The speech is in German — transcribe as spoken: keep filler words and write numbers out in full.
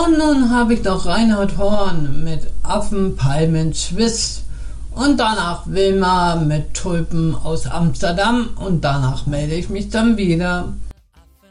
Und nun habe ich noch Reinhard Horn mit Affen, Palmen, Swiss. Und danach Wilma mit Tulpen aus Amsterdam. Und danach melde ich mich dann wieder.